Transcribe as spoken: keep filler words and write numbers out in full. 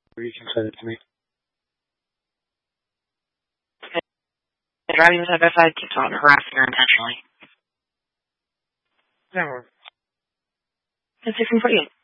Or you can send it to me. Driving side by side keeps on harassing her intentionally. Yeah, It's six and forty-eight.